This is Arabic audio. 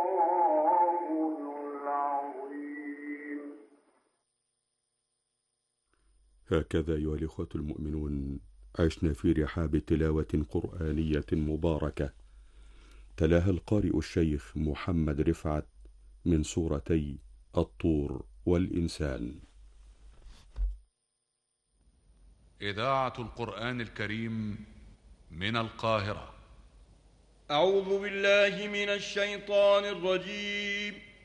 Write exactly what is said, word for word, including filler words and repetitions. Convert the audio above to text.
العظيم. هكذا أيها الإخوة المؤمنون عشنا في رحاب تلاوة قرآنية مباركة تلاها القارئ الشيخ محمد رفعت من سورتي الطور والإنسان. إذاعة القرآن الكريم من القاهرة. أعوذ بالله من الشيطان الرجيم.